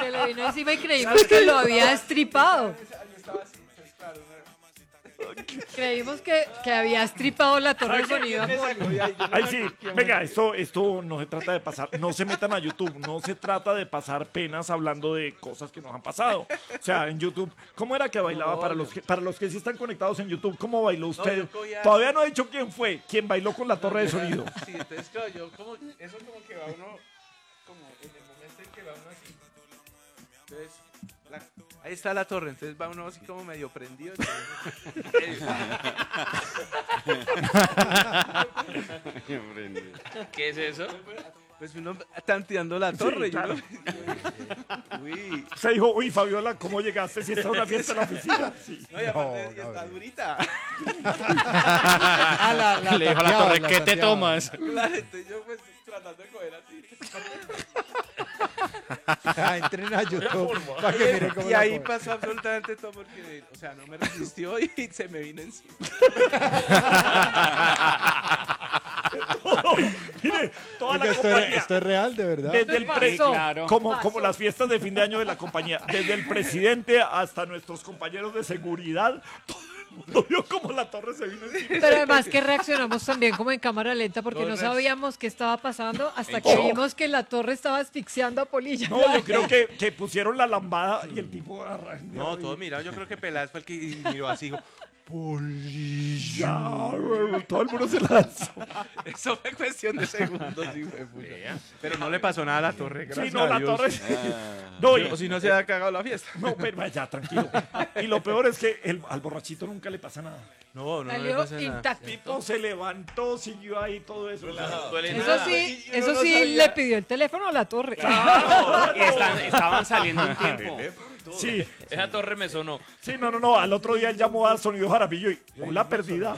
Se le vino encima y creímos que lo había estripado. Yo estaba así, pues claro. Creímos que había estripado la torre de sonido a Poli. Ay, sí, venga, esto no se trata de pasar, no se metan a YouTube, no se trata de pasar penas hablando de cosas que nos han pasado. O sea, en YouTube, ¿cómo era que bailaba para los que sí están conectados en YouTube? ¿Cómo bailó usted? yo cogía- Todavía no ha dicho quién fue, quién bailó con la torre de sonido. Sí, entonces claro, yo como, eso como que va uno, como en el momento en que va uno así. Entonces, ahí está la torre, entonces va uno así como medio prendido. ¿Qué es eso? Pues uno tanteando la torre. claro. Uy. Se dijo, uy, Fabiola, ¿cómo llegaste si está en una fiesta en la oficina? Sí. No, y aparte es que está durita. Le dijo a la torre, ¿qué te tomas? Claro, entonces yo pues tratando de coger así. Entren a YouTube para que miren cómo Y la ahí cogen. pasó absolutamente todo porque, o sea, no me resistió y se me vino encima. Mire, toda Oiga, la compañía. esto es real, de verdad. Desde el Pasó. claro. como las fiestas de fin de año de la compañía, desde el presidente hasta nuestros compañeros de seguridad, todo el mundo vio como la torre se vino encima. Pero además que reaccionamos también como en cámara lenta porque no sabíamos qué estaba pasando hasta que vimos que la torre estaba asfixiando a Polilla. No, yo creo que pusieron la lambada y el tipo No, todo mirado. Yo creo que Peláez fue el que miró así. Dijo, ya, todo el mundo se lanzó. eso fue cuestión de segundos. Sí, fue puta. Pero no le pasó nada a la torre. Gracias Sí, no, a la Dios. torre. No, y- O si no se ha cagado la fiesta. no, pero ya, tranquilo. Y lo peor es que al borrachito nunca le pasa nada. No, no le Salió pasa nada. intacto. El tipo se levantó, siguió ahí todo eso. Eso sí, le pidió el teléfono a la torre. Y estaban saliendo un tiempo. Sí, Esa torre me sonó. sí, no. Al otro día él llamó a Sonido Jaramillo y la perdida.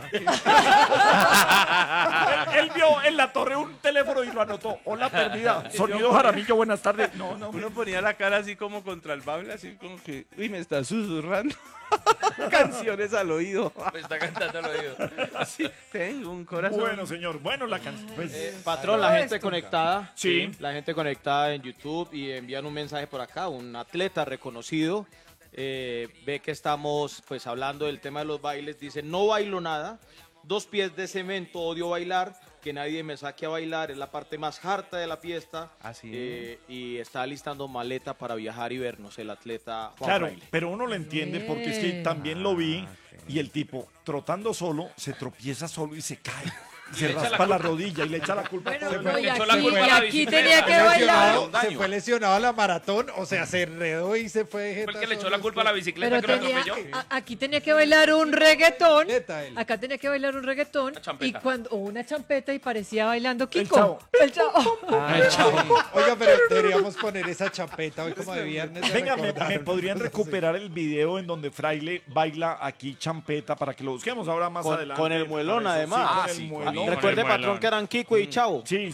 él vio en la torre un teléfono y lo anotó. Hola perdida. Sonido Jaramillo, buenas tardes. No. Uno ponía la cara así como contra el bable, así como que, uy, me está susurrando canciones al oído. Me está cantando al oído. Así, tengo un corazón. Bueno, señor. Bueno, la canción. Pues, Patrón, la gente conectada. Sí. La gente conectada en YouTube y envían un mensaje por acá. Un atleta reconocido ve que estamos pues hablando del tema de los bailes. Dice, no bailo nada. 2 pies de cemento, odio bailar. Que nadie me saque a bailar. Es la parte más harta de la fiesta. Así Y está listando maleta para viajar y vernos el atleta Juan claro, Fraile. pero uno lo entiende porque es que también lo vi y el tipo trotando solo se tropieza solo y se cae. Se le echa raspa la la rodilla y le echa la culpa a Bueno, todo el no, mundo. y echó la aquí, culpa a y la aquí bicicleta. tenía que bailar. Se fue lesionado a la maratón, o sea, se enredó y se fue. Fue el que le echó la culpa a la bicicleta Pero que lo tenía, atropelló. aquí tenía que bailar un reggaetón. Neta, él. Acá tenía que bailar un reggaetón. Una champeta. Y cuando, o una champeta y parecía bailando Kiko. Chavo. El chavo. Oiga, pero deberíamos poner esa champeta hoy como de viernes. de Venga, me recordar. podrían recuperar el video en donde Fraile baila aquí champeta para que lo busquemos ahora más Con- adelante. con el muelón, Para eso, además. sí, Ah, con el muelón. Recuerde, el patrón, muelón. que eran Kiko y Chavo. Sí.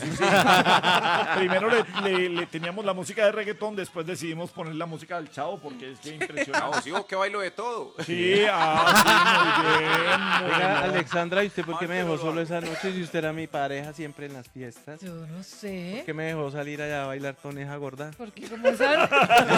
Primero le teníamos la música de reggaetón, después decidimos poner la música del Chavo porque es que impresionante. Sí, que bailo de todo. Sí, sí, muy bien, muy Oiga, bien. Alexandra, ¿y usted por qué me dejó solo esa noche si usted era mi pareja siempre en las fiestas? Yo no sé. ¿Por qué me dejó salir allá a bailar con esa gorda? Porque como esa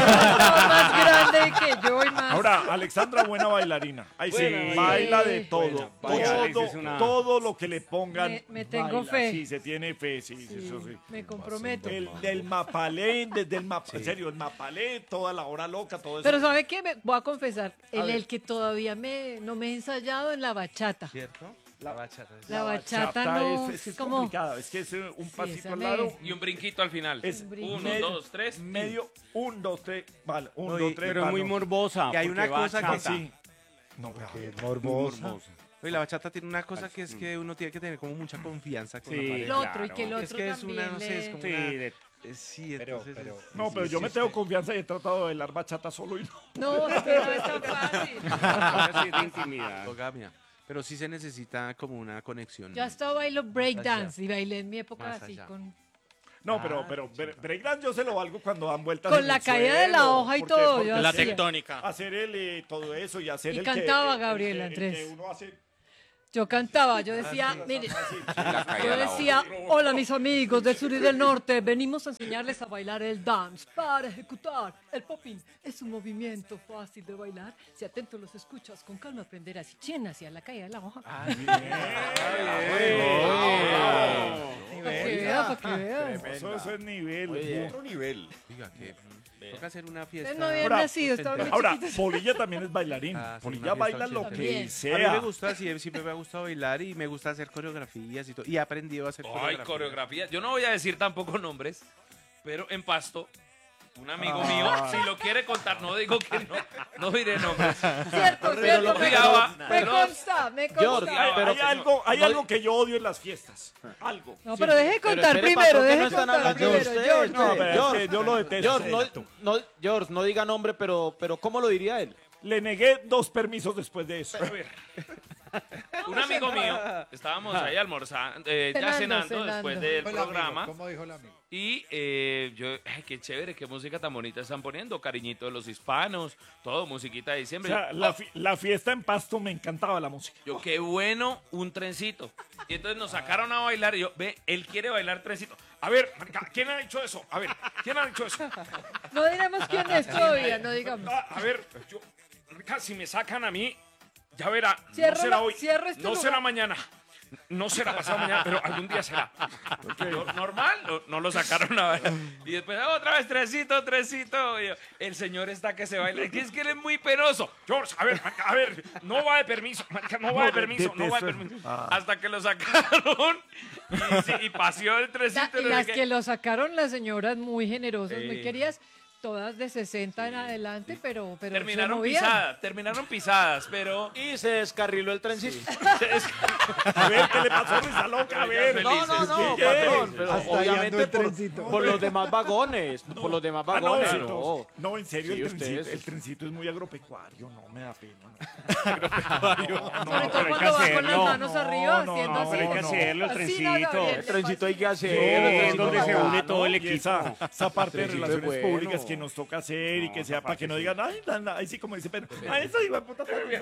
más grande que yo y más. Ahora, Alexandra, buena bailarina. Ahí sí, Buena baila de bailarina. todo. Buena. Alex es una- Todo lo que le pongan. Me tengo baila. fe. Sí, se tiene fe, sí, Sí, eso sí. me comprometo. El del Mapalé, desde el en serio, el Mapalé, toda la hora loca, todo eso. Pero ¿sabe qué? Me voy a confesar. ver. El que todavía no me he ensayado en la bachata. ¿Cierto? La bachata. La bachata no es como... complicada, es que es un pasito esa al me- lado. Y un brinquito al final. Es Un brinquito. 1, 2, 3. Medio, 1, 2, 3, vale, 1, No, 2, 3. Pero es muy morbosa. Y hay porque una va cosa que chata. sí. No, pero Qué morbosa. Oye, la bachata tiene una cosa que es que uno tiene que tener como mucha confianza con Sí. la El pareja. otro y que el otro Es que es también una, no sé, es le- como Sí, una... de- Sí, Pero- entonces... pero- no, pero yo me tengo confianza y he tratado de bailar bachata solo y no. No, es que no es tan fácil. ahora sí es de intimidad. Monogamia. Pero sí se necesita como una conexión. Yo hasta bailo breakdance y bailé en mi época Más así allá. con... No, pero breakdance yo se lo valgo cuando dan vueltas Con en la el caída de la suelo, hoja y porque- todo, porque yo La hacía. tectónica. hacer todo eso y hacer Y el cantaba que, Gabriela el que Andrés. uno hace Yo cantaba, yo decía, mire, La caída yo de la decía, hola mis amigos del sur y del norte, venimos a enseñarles a bailar el dance para ejecutar el popping. Es un movimiento fácil de bailar. Si atento los escuchas, con calma aprenderás. Chien hacia la caída de la hoja. Para que vea, para que vea. Eso es nivel. Otro nivel. Diga que toca hacer una fiesta. Ustedes no habían Ahora, nacido, estaban muy Ahora, chiquitos. Polilla también es bailarín. Ah, sí, Polilla una fiesta baila lo ochentera. que También. sea. A mí me gusta, siempre me ha gustado bailar y me gusta hacer coreografías y todo. Y he aprendido a hacer Ay, coreografía. Yo no voy a decir tampoco nombres, pero en Pasto, un amigo mío, si lo quiere contar, no digo que no diré nombres. Cierto, Pero cierto, lo me odiaba, me pero- consta, me consta. George, pero- Hay algo que yo odio en las fiestas. Algo. No, pero deje Pero contar espere, primero, patrón, que deje no están contar hablando de primero. usted. George, No, pero George, es que yo lo detesto. George, no diga nombre, pero ¿cómo lo diría él? Le negué 2 permisos después de eso. Un amigo mío, estábamos ahí almorzando, ya cenando después del programa. ¿Cómo dijo el amigo? Y yo, ay, qué chévere, qué música tan bonita están poniendo, cariñito de los hispanos, todo, musiquita de O diciembre. sea, la fiesta en Pasto me encantaba la música. Yo, qué bueno, un trencito. Y entonces nos sacaron a bailar y yo, ve, él quiere bailar trencito. A ver, marica, ¿quién ha dicho eso? A ver, ¿quién ha dicho eso? No diremos quién es todavía, no digamos. A ver, marica, si me sacan a mí, ya verá, Cierra no será la- hoy, cierra este no lugar. será mañana. No será pasado mañana, pero algún día será. Normal, no lo sacaron a bailar. Y después, otra vez, trencito. Y yo, el señor está que se baila. Es que él es muy penoso. George, a ver, no va de permiso, marica, no va de permiso, no va de permiso. Hasta que lo sacaron y paseó el trencito. Y no sé las qué. que lo sacaron las señoras muy generosas, muy Sí. queridas, todas de 60 en adelante, pero se Terminaron movían. pisadas, pero... Y se descarriló el trencito. A ver, ¿qué le pasó a Risa Loca? A ver. No, ¿qué? patrón, pero Hasta allá ando obviamente el trencito. por los demás vagones, por los demás Ah, no, vagones. sí, no. no, en serio, Sí, ustedes. el trencito es muy agropecuario, no me da pena. Sobre todo pero hay que cuando va con las hacerlo. manos arriba, no, haciendo no, así. pero hay que hacerlo, el Así, trencito. Gabriel, El trencito hay que Sí, hacer. es donde se une todo el Y equipo. esa parte de Trencito es relaciones bueno. públicas que nos toca hacer y que sea para que no digan, ay, ahí sí como dice, pero, ay, eso iba puta.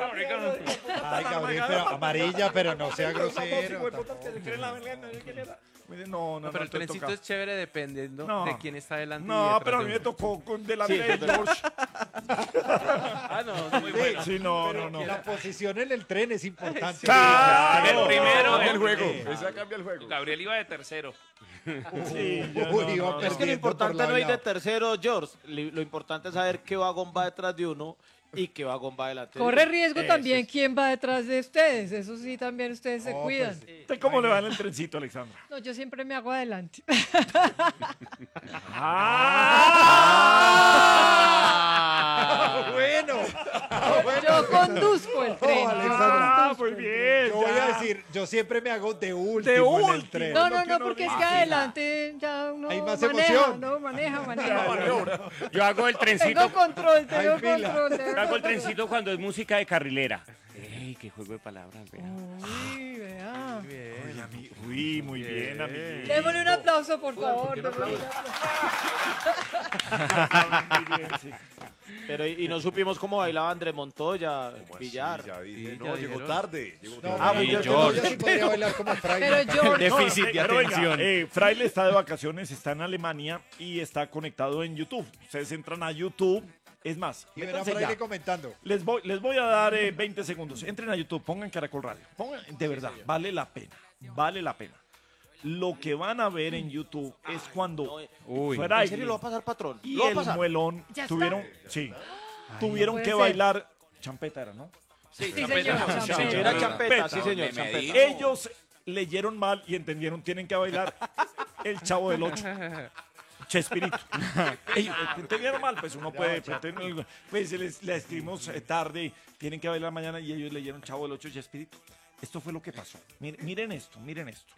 Ay, Gabriel, pero amarilla, pero no sea grosero. No, No, pero el trencito es chévere dependiendo No. de quién está delante. y No, detrás pero a de mí me uno. tocó con delante de George. Ah, no, muy bueno. Sí, no. La posición en el tren es importante. Claro. El primero, Cambia el juego. Sí. Esa cambia el juego. Gabriel iba de tercero. Sí, yo Uy, iba no. Es que lo perdiendo por importante lado no y ir de lado. tercero, George. Lo importante es saber qué vagón va detrás de uno y qué vagón va delante de Corre uno. riesgo Eso también es. quién va detrás de ustedes. Eso sí, también ustedes se Oh, cuidan. pues, ¿Usted cómo le va en el trencito, Alexandra? No, yo siempre me hago adelante. Bueno, Yo conduzco el tren. yo Alexandra. conduzco Muy el tren. bien. yo voy ya. a decir, yo siempre me hago de último, De en el último. tren. No, lo que no, uno porque es que dice. adelante ya uno Hay más maneja, emoción. no, maneja. Yo hago el trencito. Tengo control, tengo Hay fila. control. Yo hago el trencito cuando es música de carrilera. Ey, qué juego de palabras, vea. Uy, vea. Uy, muy bien, amiguito. Démosle un aplauso, por favor. démosle un aplauso. Muy bien, sí. Pero y no supimos cómo bailaba Andrés Montoya, Villar. Sí, ya Llegó dijeron. tarde. No, Ah, pero George. yo sí podría bailar como fraile. Pero George, No, pero venga, Fraile está de vacaciones, está en Alemania y está conectado en YouTube. Ustedes entran a YouTube. Es más, Y verán métanse fraile ya. comentando. Les voy a dar 20 segundos. Entren a YouTube, pongan Caracol Radio. Pongan, de verdad, vale la pena. Vale la pena. Lo que van a ver en YouTube es cuando Uy. Fraile ¿En serio lo va a pasar, patrón? y ¿Lo va a el pasar? muelón ¿Ya está? tuvieron, tuvieron puede que ser. bailar champeta, era, ¿no? Sí, Sí, champeta. señor, Sí, champeta. Era champeta, sí, señor. Me champeta. medí. Ellos leyeron mal y entendieron, tienen que bailar el Chavo del 8. Chespirito. Ellos entendieron mal, pues uno puede. Pues le escribimos tarde y tienen que bailar mañana y ellos leyeron Chavo del 8 Chespirito. Esto fue lo que pasó. Miren esto, miren esto.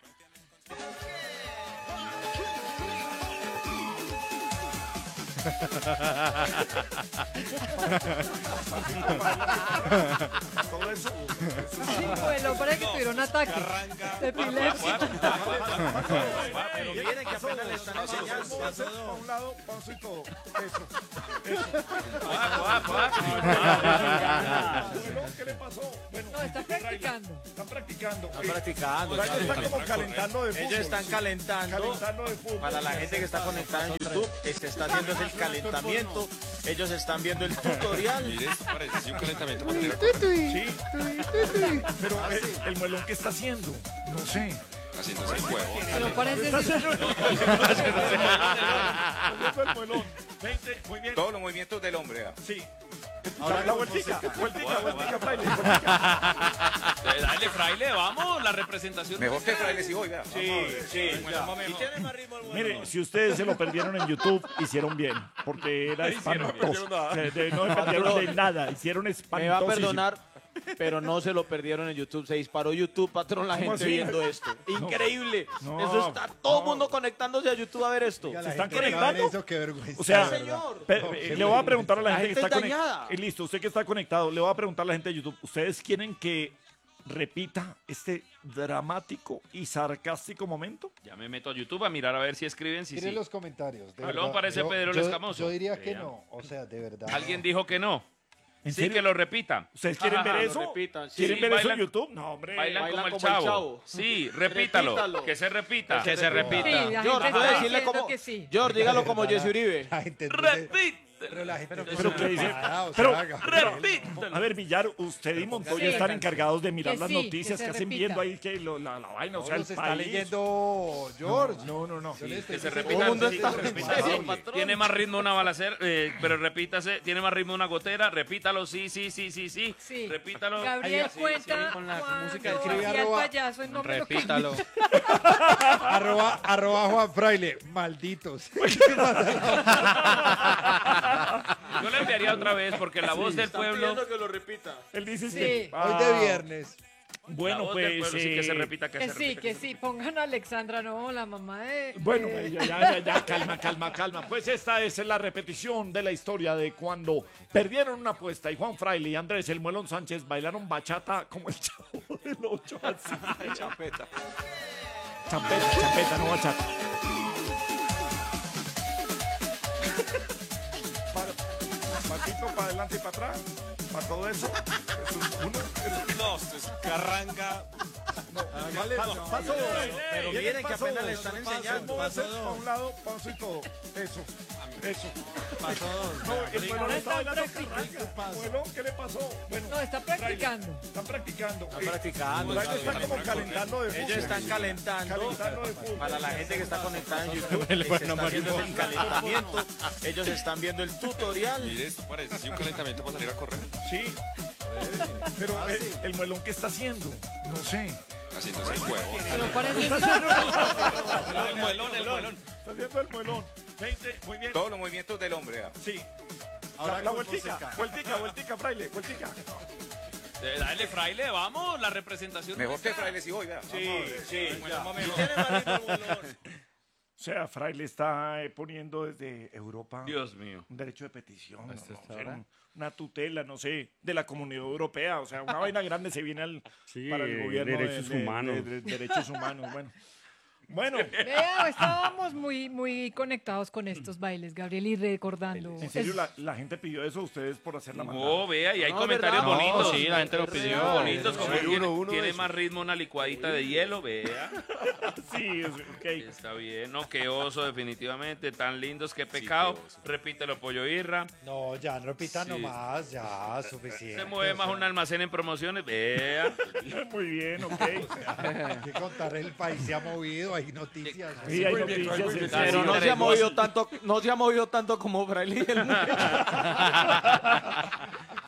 todo eso. Sí, bueno, parece que tuvieron un ataque de epilepsia. Pero miren que apenas le están enseñando. Para un lado, paso y todo. Eso. Bueno, ¿qué le pasó? Bueno, No, está practicando. están practicando. Están practicando. Fraile está como calentando de fútbol. Ellos están calentando. Calentando de fútbol. Para la gente que está conectada en YouTube, se está haciendo el calentamiento. Ellos están viendo el tutorial. Mire, esto parece un calentamiento para Sí. Pero el muelón, ¿qué está haciendo? No sé. haciéndose el huevo. Pero parece... El muelón. 20, muy bien. Todos los movimientos del hombre. Sí. Ahora la vueltica, Fraile. Dale, Fraile, vamos, la representación. Mejor que Fraile si voy, vea. Sí. Mire, si ustedes se lo perdieron en YouTube, hicieron bien, porque era espantoso. No se perdieron de nada, hicieron espantoso. Me va a perdonar, pero no se lo perdieron en YouTube. Se disparó YouTube, patrón, la gente así? viendo esto. Increíble. No, Eso está todo el mundo conectándose a YouTube a ver esto. Oiga, ¿Se la están gente que va a ver conectando? Eso, qué vergüenza. O sea, de verdad. le voy a preguntar a la gente que gente está es dañada. conectada. Listo, usted que está conectado, le voy a preguntar a la gente de YouTube. ¿Ustedes quieren que repita este dramático y sarcástico momento? Ya me meto a YouTube a mirar a ver si escriben, si Miren sí. los comentarios. de Pelón verdad. parece Pedro el Escamoso. Yo diría que Vean. no. O sea, de verdad. Alguien dijo que no. ¿En Sí, serio? que lo repitan. ¿Ustedes quieren ver Lo eso? repitan, sí. ¿Quieren ver eso en bailan- YouTube? No, hombre. Bailan como el como el chavo. chavo. Sí, repítalo. Repítalo. Que se repita. Que se repita. Sí, la gente George, está puede decirle diciendo como. que sí. George, dígalo como Jesse Uribe. La gente Repítalo. Pero la gente Pero ¿qué dice? o Pero- sea, haga. Repítalo. A ver, Villar, usted y Montoya Sí. están encargados de mirar Que las sí, noticias que que se hacen repita. viendo ahí que la vaina, o sea, No, el se está país. leyendo George. No. Yo le estoy Que se diciendo- repita. Todo el mundo sí, está que se en repita, serio, sí. patrón. Tiene más ritmo una balacera, pero repítase. Tiene más ritmo una gotera, repítalo, sí. Sí. Repítalo. Gabriel Así, cuenta sí, con la música cuando Escribe hacía el arroba- payaso en nombre Repítalo. arroba Juan Fraile, malditos. Yo le enviaría otra vez porque la voz del Están pueblo. pidiendo que lo repita. Él dice Sí. que... Hoy de viernes. La Bueno, voz del pues... pueblo, sí, que se repita, Que sí, que sí. Pongan a Alexandra, no, la mamá de... Bueno, ya, calma. Pues esta es la repetición de la historia de cuando perdieron una apuesta y Juan Fraile y Andrés el Muelón Sánchez bailaron bachata como el Chavo del 8 así. Champeta. Champeta, no bachata. Pasito para adelante y para atrás, para todo eso. No, esto es carranga. Paso. Pero miren que apenas le están enseñando. ¿Cómo va a ser? Para un lado, paso y todo. Eso. No, el Muelón está bailando carranga. Muelón, ¿qué le pasó? Bueno, No, está practicando. están practicando. Están practicando. Fraile está como calentando de fútbol. Ellos están calentando. Calentando de fútbol. Para la gente que está conectada en YouTube, se está haciendo el calentamiento. Ellos están viendo el tutorial. Mire, esto parece un calentamiento para salir a correr. Sí. Pero el Muelón, ¿qué está haciendo? No sé. Haciéndose el huevo. Pero parece... El muelón. Está haciendo el Muelón. 20, muy bien. Todos los movimientos del hombre. Sí. La vueltica, Fraile, vueltica. Dale, Fraile, vamos, la representación. Mejor que Fraile si voy, vea. O sea, Fraile está poniendo desde Europa Dios mío. un derecho de petición, no sé, una tutela, no sé, de la Comunidad Europea. O sea, una vaina grande se viene para el gobierno derechos humanos. de derechos humanos. Bueno, Vea, estábamos muy conectados con estos bailes, Gabriel, y recordando. en serio, la gente pidió eso a ustedes por hacer la maldad. No, vea, y hay No, comentarios ¿verdad? bonitos. No, sí, la gente lo pidió. Bonitos, como Sí, tiene, uno tiene de más ritmo una licuadita de hielo, vea. Sí, ok. Está bien, no, qué oso, definitivamente. Tan lindos, qué pecado. qué oso. Repítelo, pollo irra. No, ya, no repita Sí. nomás, ya, suficiente. Se mueve más un almacén en promociones, vea. Muy bien, ok. Hay que contar, el país se ha movido, hay noticias. Sí, hay noticias. en Pero serio. no se ha movido tanto, no se ha movido tanto como Fraile y el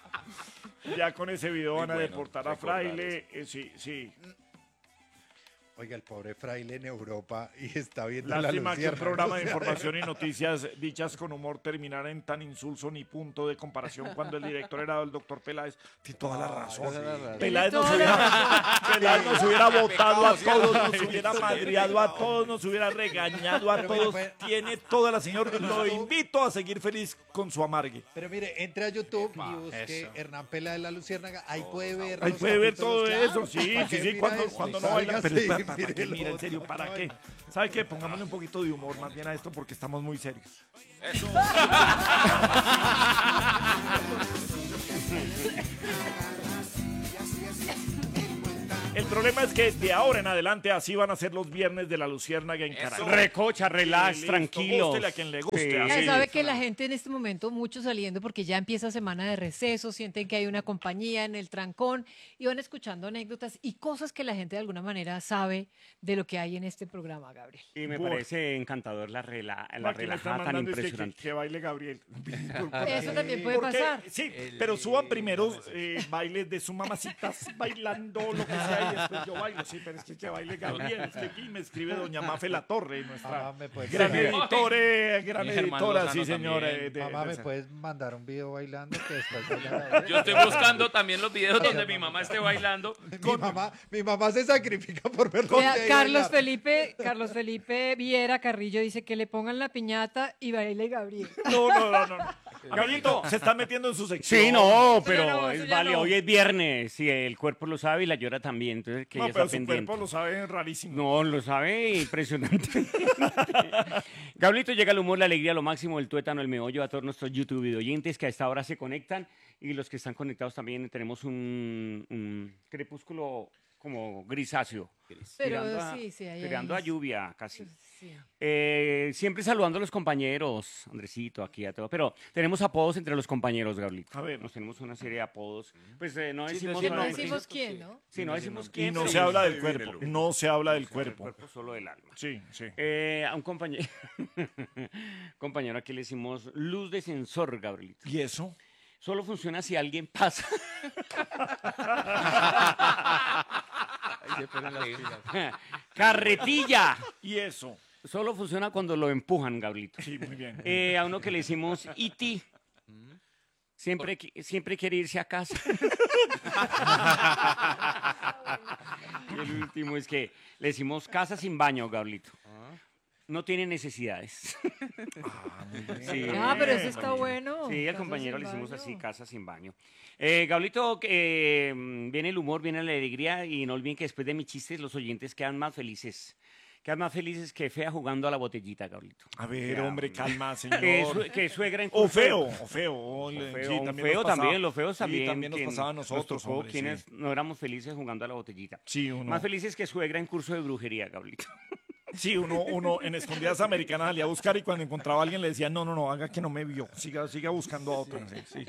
Ya con ese video van a bueno, deportar a recordar Fraile. Sí. Oiga, el pobre fraile en Europa y está viendo la Lástima que un luciérnaga. programa de información y noticias dichas con humor terminara en tan insulso ni punto de comparación cuando el director era el doctor Peláez. Tiene toda la razón. Peláez nos hubiera votado a todos, nos hubiera madreado a todos, nos hubiera regañado a Pero todos. mire, Tiene toda la señora. Lo invito a seguir feliz con su amargue. Pero mire, entre a YouTube y busque Hernán Peláez la luciérnaga. Ahí puede ver. Ahí los puede ver capítulos, todo claro. eso, sí, ¿Para sí, qué sí, mira cuando esto? no bailan, pero Salga, ¿para sí, qué? mire Mira, en lo serio, otro, ¿para no, qué? ¿Sabe qué? Pongámosle un poquito de humor más bien a esto porque estamos muy serios. Eso. El problema es que de ahora en adelante así van a ser los viernes de la Luciérnaga en Caracas. Recocha, relax, Listo, tranquilos. gústele a quien le guste, Sí. así. Ya sabe que la gente en este momento, mucho saliendo porque ya empieza semana de receso, sienten que hay una compañía en el trancón y van escuchando anécdotas y cosas que la gente de alguna manera sabe de lo que hay en este programa, Gabriel. Y me Bueno. parece encantador la Aquí le están relajada tan mandando es impresionante. que baile Gabriel. Eso también puede Porque, pasar. sí, pero suban primero bailes de su mamacitas bailando lo que sea y después yo bailo. Sí, pero es que baile Gabriel. Es que aquí me escribe doña Mafe La Torre, nuestra Mamá, ¿me puedes gran mandar- editora, gran Y Germán editora, Lozano sí señora. también. Mamá, ¿me puedes mandar un video bailando que después vaya a Yo estoy buscando también los videos donde mi mamá esté bailando. mi mamá se sacrifica por verlo. Vea, Carlos Felipe Viera Carrillo dice que le pongan la piñata y baile Gabriel. No. Gabrielito, se está metiendo en su sección. Sí, no, Eso ya pero no, eso es ya vale, no. hoy es viernes, si el cuerpo lo sabe y la llora también, entonces que No, ella pero está su pendiente. cuerpo lo sabe rarísimo. No, lo sabe, impresionante. Gablito, llega el humor, la alegría, lo máximo, el tuétano, el meollo a todos nuestros YouTube video oyentes que a esta hora se conectan y los que están conectados también tenemos un crepúsculo como grisáceo. Pero Tirando sí, ahí tirando a hay- lluvia casi. Sí. Siempre saludando a los compañeros, Andresito, aquí a todo, pero tenemos apodos entre los compañeros, Gablito. A ver. Nos tenemos una serie de apodos. Pues no Sí, decimos decir No nombres. decimos quién, ¿no? Sí, no decimos Y quién. no pero se habla del Adivínelo. cuerpo. No se habla del el cuerpo. cuerpo, solo del alma. Sí, sí. A un compañero, compañero aquí le decimos luz de sensor, Gabrielito. ¿Y eso? Solo funciona si alguien pasa. Ahí se ponen las pilas. Carretilla. ¿Y eso? Solo funciona cuando lo empujan, Gabrielito. Sí, muy bien. A uno que le decimos iti. Siempre quiere irse a casa. Y el último es que le decimos casa sin baño, Gabrielito. No tiene necesidades. Sí. Ah, pero eso está bueno. Sí, al Casa compañero sin le hicimos baño. así, casa sin baño. Gablito, viene el humor, viene la alegría y no olviden que después de mis chistes los oyentes quedan más felices. Quedan más felices que fea jugando a la botellita, Gablito. A ver, hombre, calma, señor. Que suegra en O curso de- feo, o feo. O Sí, feo, también feo nos pasaba. también, los feos Sí, también. también nos que pasaba a nosotros, tocó hombre, quienes sí. no éramos felices jugando a la botellita. Sí, uno. Más felices que suegra en curso de brujería, Gablito. Sí, uno en escondidas americanas salía a buscar y cuando encontraba a alguien le decía, no, haga que no me vio. Siga buscando a otra. Sí.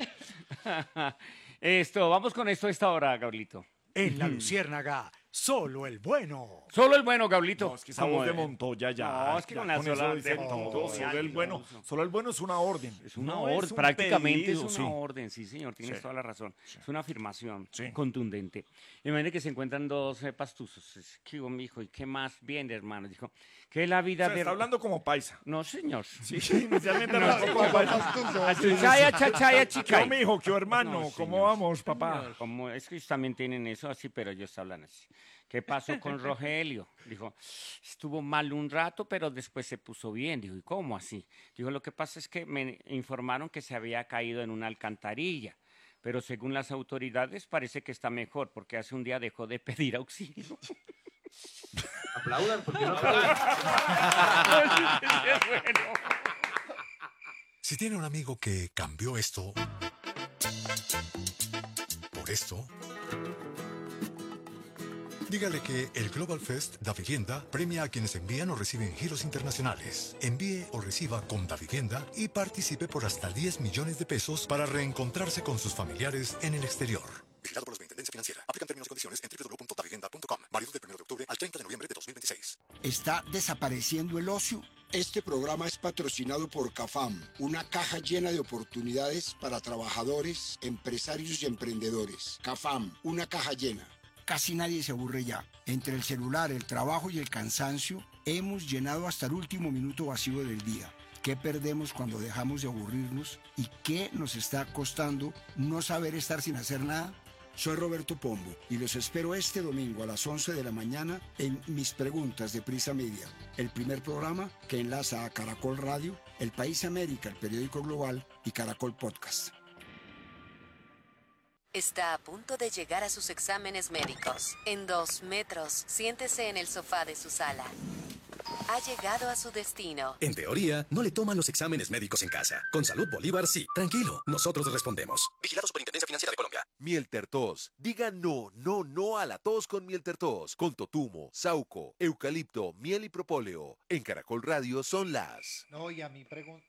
Vamos con esto a esta hora, Gablito. En la Luciérnaga, solo el bueno. Solo el bueno, Gablito. No, es que esa voz de Montoya ya. No, es que ya con la eso sola dice de todo. Montoya, Solo el no, bueno. no. Solo el bueno es una orden. Es una No orden, es un prácticamente pedido, es sí. una orden, sí señor, tienes Sí. toda la razón. Es una afirmación Sí. contundente. Imagínate que se encuentran dos pastuzos. ¿Qué hubo, mijo? ¿Y qué más viene, hermano? Dijo, que la O vida sea, está hablando como paisa. No, señor. Sí, inicialmente habló como paisa. Chaya, chachaya, ¿Qué chicay. mijo? ¿Qué hermano? No, ¿Cómo señor. vamos, papá? Como es que ellos también tienen eso así, pero ellos hablan así. ¿Qué pasó con Rogelio? Dijo, estuvo mal un rato, pero después se puso bien. Dijo, ¿y cómo así? Dijo, lo que pasa es que me informaron que se había caído en una alcantarilla, pero según las autoridades parece que está mejor, porque hace un día dejó de pedir auxilio. Aplaudan, porque no Si tiene un amigo que cambió esto por esto, dígale que el Global Fest Da Vivienda premia a quienes envían o reciben giros internacionales. Envíe o reciba con Da Vivienda y participe por hasta 10 millones de pesos para reencontrarse con sus familiares en el exterior. Vigilado por la Superintendencia Financiera. Aplican términos y condiciones en www.davivienda.com. Válido del 1 de octubre al 30 de noviembre de 2026. ¿Está desapareciendo el ocio? Este programa es patrocinado por CAFAM, una caja llena de oportunidades para trabajadores, empresarios y emprendedores. CAFAM, una caja llena. casi nadie se aburre ya. Entre el celular, el trabajo y el cansancio, hemos llenado hasta el último minuto vacío del día. ¿Qué perdemos cuando dejamos de aburrirnos? ¿Y qué nos está costando no saber estar sin hacer nada? Soy Roberto Pombo y los espero este domingo a las 11 de la mañana en Mis Preguntas de Prisa Media, el primer programa que enlaza a Caracol Radio, El País América, el periódico global y Caracol Podcast. Está a punto de llegar a sus exámenes médicos. En 2 metros, siéntese en el sofá de su sala. Ha llegado a su destino. En teoría, no le toman los exámenes médicos en casa. Con Salud Bolívar, sí. Tranquilo, nosotros respondemos. Vigilado Superintendencia Financiera de Colombia. Mieltertos. Diga no a la tos con Mieltertos. Con totumo, sauco, eucalipto, miel y propóleo. En Caracol Radio son las... No, y a mi pregunta.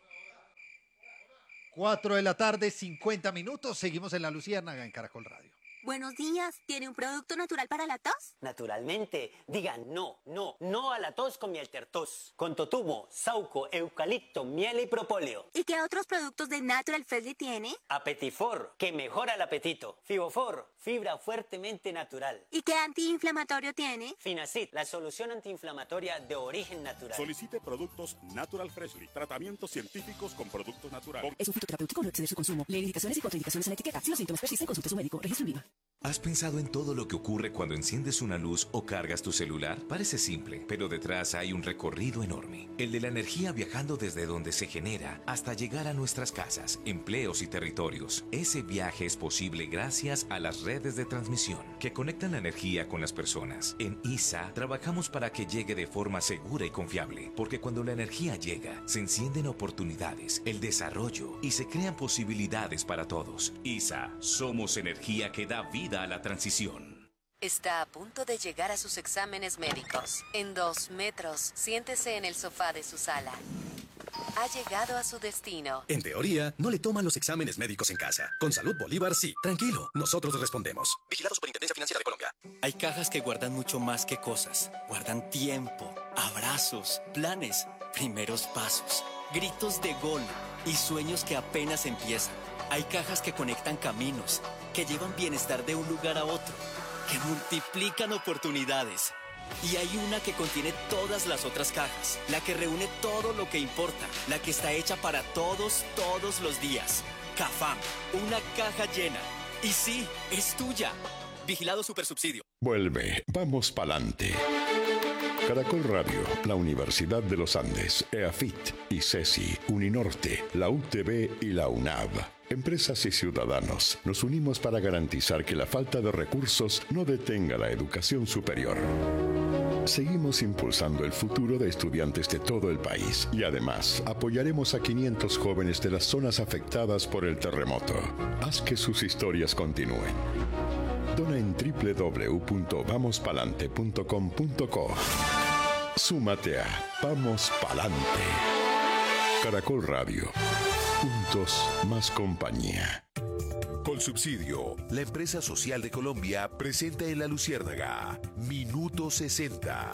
4 de la tarde, 50 minutos. Seguimos en La Luciérnaga en Caracol Radio. Buenos días. ¿Tiene un producto natural para la tos? Naturalmente. Diga no a la tos con Mieltertos. Con totumo, sauco, eucalipto, miel y propóleo. ¿Y qué otros productos de Natural Freshly tiene? Apetifor, que mejora el apetito. Fibofor, fibra fuertemente natural. ¿Y qué antiinflamatorio tiene? Finacid, la solución antiinflamatoria de origen natural. Solicite productos Natural Freshly. Tratamientos científicos con productos naturales. Es un fitoterapéutico, no excede su consumo. Lee indicaciones y contraindicaciones en la etiqueta. Si los síntomas persisten, consulte a su médico. Registro en Viva. ¿Has pensado en todo lo que ocurre cuando enciendes una luz o cargas tu celular? Parece simple, pero detrás hay un recorrido enorme. El de la energía viajando desde donde se genera hasta llegar a nuestras casas, empleos y territorios. Ese viaje es posible gracias a las redes de transmisión que conectan la energía con las personas. En ISA trabajamos para que llegue de forma segura y confiable, porque cuando la energía llega, se encienden oportunidades, el desarrollo y se crean posibilidades para todos. ISA, somos energía que da vida a la transición. Está a punto de llegar a sus exámenes médicos. En 2 metros, siéntese en el sofá de su sala. Ha llegado a su destino. En teoría, no le toman los exámenes médicos en casa. Con Salud Bolívar, sí. Tranquilo, nosotros respondemos. Vigilado Superintendencia Financiera de Colombia. Hay cajas que guardan mucho más que cosas. Guardan tiempo, abrazos, planes, primeros pasos, gritos de gol y sueños que apenas empiezan. Hay cajas que conectan caminos, que llevan bienestar de un lugar a otro, que multiplican oportunidades. Y hay una que contiene todas las otras cajas, la que reúne todo lo que importa, la que está hecha para todos los días. Cafam, una caja llena. Y sí, es tuya. Vigilado Supersubsidio. Vuelve, vamos pa'lante. Caracol Radio, la Universidad de los Andes, EAFIT, ICESI, Uninorte, la UTB y la UNAV. Empresas y ciudadanos, nos unimos para garantizar que la falta de recursos no detenga la educación superior. Seguimos impulsando el futuro de estudiantes de todo el país y además apoyaremos a 500 jóvenes de las zonas afectadas por el terremoto. Haz que sus historias continúen. Dona en www.vamospalante.com.co. Súmate a Vamos Palante. Caracol Radio. Juntos más compañía. Colsubsidio, la empresa social de Colombia, presenta en La Luciérnaga Minuto 60.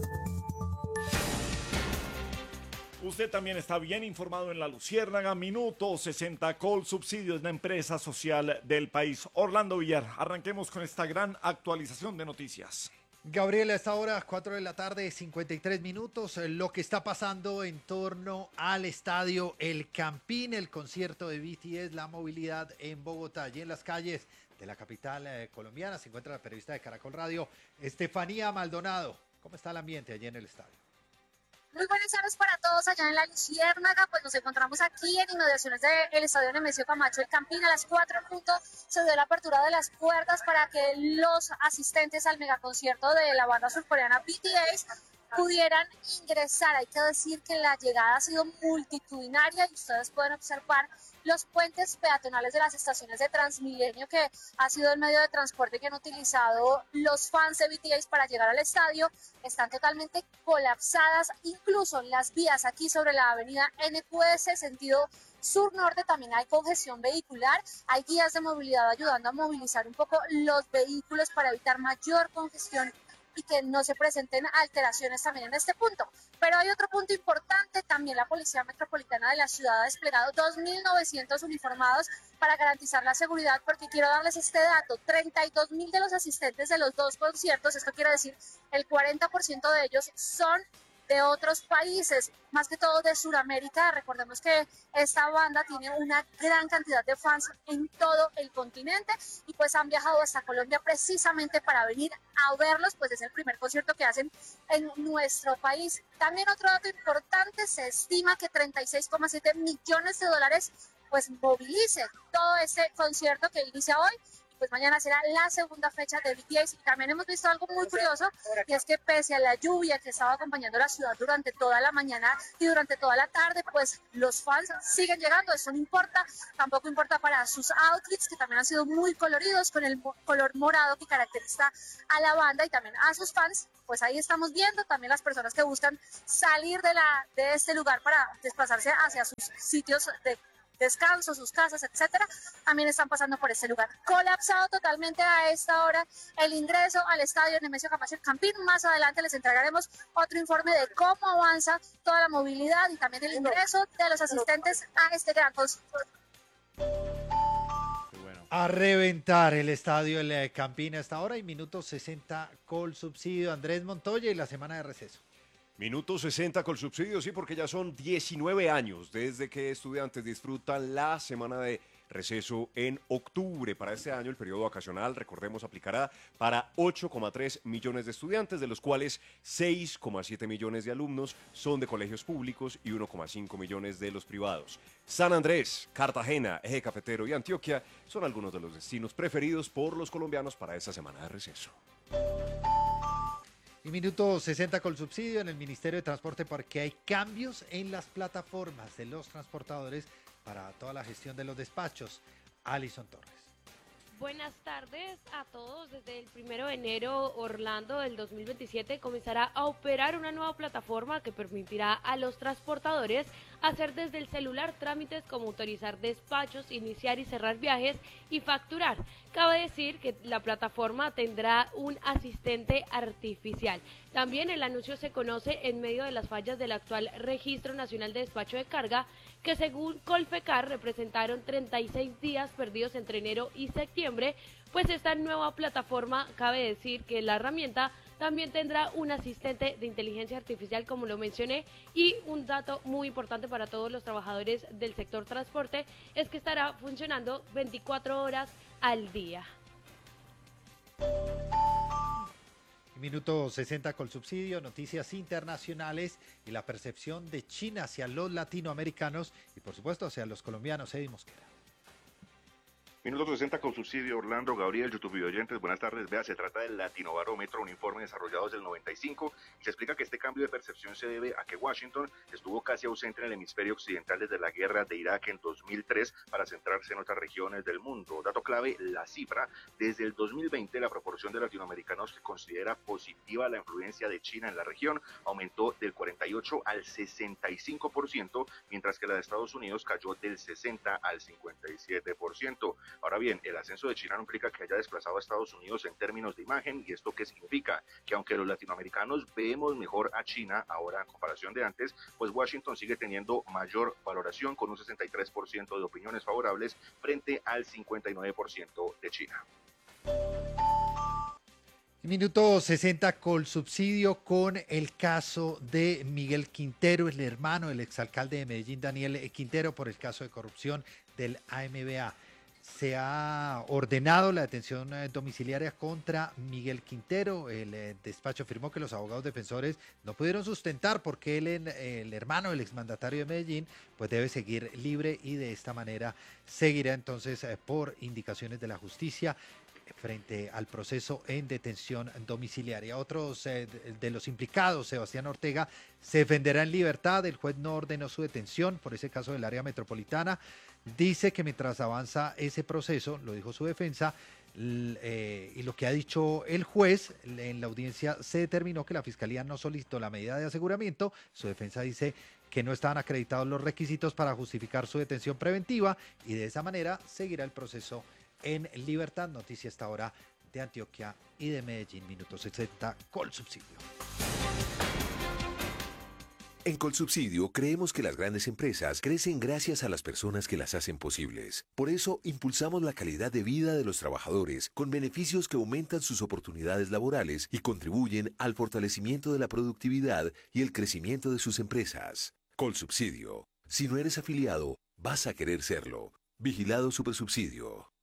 Usted también está bien informado en La Luciérnaga. Minuto 60. Colsubsidio es la empresa social del país. Orlando Villar, arranquemos con esta gran actualización de noticias. Gabriel, a esta hora, 4 de la tarde, 53 minutos, lo que está pasando en torno al estadio El Campín, el concierto de BTS, la movilidad en Bogotá. Allí en las calles de la capital colombiana se encuentra la periodista de Caracol Radio, Estefanía Maldonado. ¿Cómo está el ambiente allí en el estadio? Muy buenas tardes para todos allá en La Luciérnaga, pues nos encontramos aquí en inmediaciones del Estadio Nemesio Camacho El Campín. A las 4 se dio la apertura de las puertas para que los asistentes al megaconcierto de la banda surcoreana BTS pudieran ingresar. Hay que decir que la llegada ha sido multitudinaria y ustedes pueden observar los puentes peatonales de las estaciones de Transmilenio, que ha sido el medio de transporte que han utilizado los fans de BTS para llegar al estadio. Están totalmente colapsadas, incluso las vías aquí sobre la avenida NQS, sentido sur-norte, también hay congestión vehicular. Hay guías de movilidad ayudando a movilizar un poco los vehículos para evitar mayor congestión y que no se presenten alteraciones también en este punto. Pero hay otro punto importante, también la Policía Metropolitana de la ciudad ha desplegado 2.900 uniformados para garantizar la seguridad, porque quiero darles este dato: 32.000 de los asistentes de los dos conciertos, esto quiere decir el 40% de ellos son de otros países, más que todo de Sudamérica. Recordemos que esta banda tiene una gran cantidad de fans en todo el continente y pues han viajado hasta Colombia precisamente para venir a verlos, pues es el primer concierto que hacen en nuestro país. También otro dato importante, se estima que 36,7 millones de dólares pues movilice todo este concierto que inicia hoy. Pues mañana será la segunda fecha de BTS. Y también hemos visto algo muy curioso, y es que pese a la lluvia que estaba acompañando la ciudad durante toda la mañana y durante toda la tarde, pues los fans siguen llegando. Eso no importa, tampoco importa para sus outfits, que también han sido muy coloridos, con el color morado que caracteriza a la banda, y también a sus fans. Pues ahí estamos viendo también las personas que buscan salir de este lugar para desplazarse hacia sus sitios de descanso, sus casas, etcétera, también están pasando por este lugar. Colapsado totalmente a esta hora el ingreso al estadio Nemesio Camacho El Campín. Más adelante les entregaremos otro informe de cómo avanza toda la movilidad y también el ingreso de los asistentes a este gran concierto. A reventar el estadio El Campín a esta hora, y minuto 60 con subsidio. Andrés Montoya y la semana de receso. Minuto 60 con subsidio, sí, porque ya son 19 años desde que estudiantes disfrutan la semana de receso en octubre. Para este año el periodo vacacional, recordemos, aplicará para 8,3 millones de estudiantes, de los cuales 6,7 millones de alumnos son de colegios públicos y 1,5 millones de los privados. San Andrés, Cartagena, Eje Cafetero y Antioquia son algunos de los destinos preferidos por los colombianos para esta semana de receso. Y minuto 60 con subsidio en el Ministerio de Transporte, porque hay cambios en las plataformas de los transportadores para toda la gestión de los despachos. Alison Torres. Buenas tardes a todos. Desde el 1 de enero, Orlando del 2027 comenzará a operar una nueva plataforma que permitirá a los transportadores hacer desde el celular trámites como autorizar despachos, iniciar y cerrar viajes y facturar. Cabe decir que la plataforma tendrá un asistente artificial. También el anuncio se conoce en medio de las fallas del actual Registro Nacional de Despacho de Carga, que según Colfecar representaron 36 días perdidos entre enero y septiembre. Pues esta nueva plataforma, cabe decir que la herramienta también tendrá un asistente de inteligencia artificial, como lo mencioné, y un dato muy importante para todos los trabajadores del sector transporte es que estará funcionando 24 horas al día. Minuto 60 con subsidio, noticias internacionales y la percepción de China hacia los latinoamericanos y por supuesto hacia los colombianos. Eddie Mosquera. Minuto 60 con subsidio, Orlando, Gabriel, YouTube y oyentes, buenas tardes. Vea, se trata del Latinobarómetro, un informe desarrollado desde el 95, y se explica que este cambio de percepción se debe a que Washington estuvo casi ausente en el hemisferio occidental desde la guerra de Irak en 2003 para centrarse en otras regiones del mundo. Dato clave, la cifra: desde el 2020 la proporción de latinoamericanos que considera positiva la influencia de China en la región aumentó del 48 al 65%, mientras que la de Estados Unidos cayó del 60 al 57%. Ahora bien, el ascenso de China no implica que haya desplazado a Estados Unidos en términos de imagen. ¿Y esto qué significa? Que aunque los latinoamericanos vemos mejor a China ahora en comparación de antes, pues Washington sigue teniendo mayor valoración, con un 63% de opiniones favorables frente al 59% de China. Minuto 60 con subsidio, con el caso de Miguel Quintero, el hermano del exalcalde de Medellín, Daniel Quintero, por el caso de corrupción del AMBA. Se ha ordenado la detención domiciliaria contra Miguel Quintero. El despacho afirmó que los abogados defensores no pudieron sustentar porque el hermano del exmandatario de Medellín pues debe seguir libre, y de esta manera seguirá entonces por indicaciones de la justicia frente al proceso en detención domiciliaria. Otros de los implicados, Sebastián Ortega, se defenderá en libertad. El juez no ordenó su detención por ese caso del área metropolitana. Dice que mientras avanza ese proceso, lo dijo su defensa, y lo que ha dicho el juez, en la audiencia se determinó que la Fiscalía no solicitó la medida de aseguramiento. Su defensa dice que no estaban acreditados los requisitos para justificar su detención preventiva, y de esa manera seguirá el proceso en libertad. Noticia hasta ahora de Antioquia y de Medellín, minuto 60, Colsubsidio. En Colsubsidio creemos que las grandes empresas crecen gracias a las personas que las hacen posibles. Por eso impulsamos la calidad de vida de los trabajadores con beneficios que aumentan sus oportunidades laborales y contribuyen al fortalecimiento de la productividad y el crecimiento de sus empresas. Colsubsidio. Si no eres afiliado, vas a querer serlo. Vigilado Supersubsidio.